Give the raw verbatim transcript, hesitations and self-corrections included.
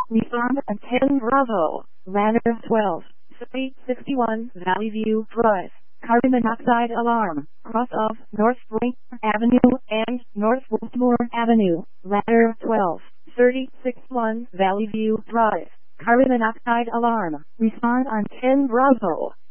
Respond on ten Bravo, ladder twelve, three sixty-one Valley View Drive. Carbon monoxide alarm. Cross of North Spring Avenue and North Westmore Avenue. Ladder twelve, thirty sixty-one Valley View Drive. Carbon monoxide alarm. Respond on ten Bravo.